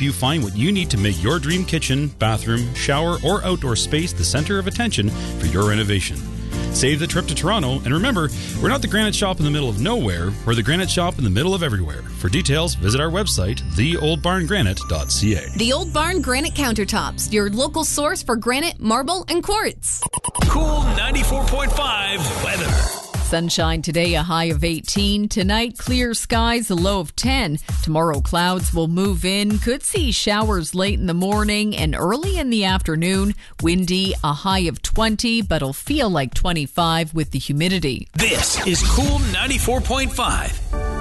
you find what you need to make your dream kitchen, bathroom, shower, or outdoor space the center of attention for your renovation. Save the trip to Toronto, and remember, we're not the granite shop in the middle of nowhere, we're the granite shop in the middle of everywhere. For details, visit our website, theoldbarngranite.ca. The Old Barn Granite Countertops, your local source for granite, marble, and quartz. Cool 94.5 weather. Sunshine today, a high of 18. Tonight, clear skies, a low of 10. Tomorrow, clouds will move in. Could see showers late in the morning and early in the afternoon. Windy, a high of 20, but it'll feel like 25 with the humidity. This is Cool 94.5.